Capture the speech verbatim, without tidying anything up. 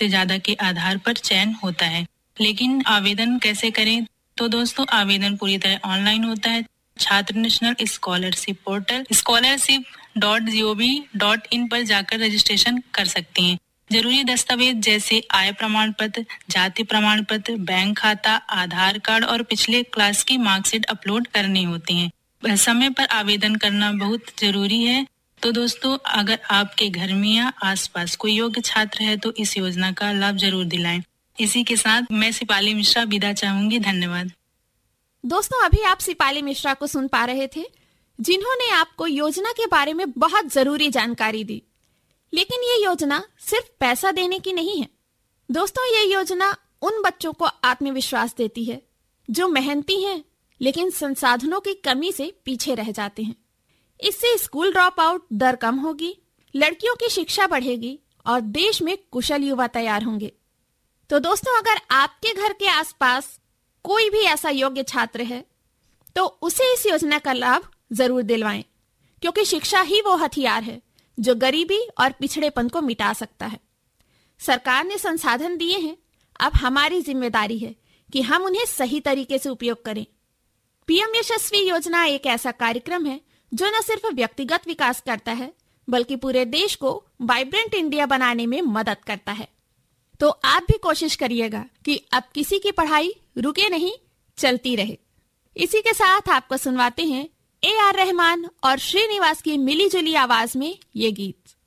से ज्यादा के आधार पर चयन होता है। लेकिन आवेदन कैसे करें? तो दोस्तों आवेदन पूरी तरह ऑनलाइन होता है। छात्र national scholarship portal scholarship dot G O V dot in पर जाकर रजिस्ट्रेशन कर सकते हैं। जरूरी दस्तावेज जैसे आय प्रमाण पत्र, जाति प्रमाण पत्र, बैंक खाता, आधार कार्ड और पिछले क्लास की मार्कशीट अपलोड करनी होती हैं। समय पर आवेदन करना बहुत जरूरी है। तो दोस्तों अगर आपके घर में या आसपास कोई योग्य छात्र है तो इस योजना का लाभ जरूर दिलाएं। इसी के साथ मैं सिपाली मिश्रा विदा चाहूंगी। धन्यवाद। दोस्तों अभी आप सिपाली मिश्रा को सुन पा रहे थे, जिन्होंने आपको योजना के बारे में बहुत जरूरी जानकारी दी। लेकिन ये योजना सिर्फ पैसा देने की नहीं है दोस्तों, ये योजना उन बच्चों को आत्मविश्वास देती है जो मेहनती हैं लेकिन संसाधनों की कमी से पीछे रह जाते हैं। इससे स्कूल ड्रॉप आउट दर कम होगी, लड़कियों की शिक्षा बढ़ेगी और देश में कुशल युवा तैयार होंगे। तो दोस्तों अगर आपके घर के आसपास कोई भी ऐसा योग्य छात्र है तो उसे इस योजना का लाभ जरूर दिलवाएं, क्योंकि शिक्षा ही वो हथियार है जो गरीबी और पिछड़ेपन को मिटा सकता है। सरकार ने संसाधन दिए हैं, अब हमारी जिम्मेदारी है कि हम उन्हें सही तरीके से उपयोग करें। पीएम यशस्वी योजना एक ऐसा कार्यक्रम है जो न सिर्फ व्यक्तिगत विकास करता है बल्कि पूरे देश को वाइब्रेंट इंडिया बनाने में मदद करता है। तो आप भी कोशिश करिएगा कि अब किसी की पढ़ाई रुके नहीं, चलती रहे। इसी के साथ आपको सुनवाते हैं ए आर रहमान और श्रीनिवास की मिली जुली आवाज में ये गीत।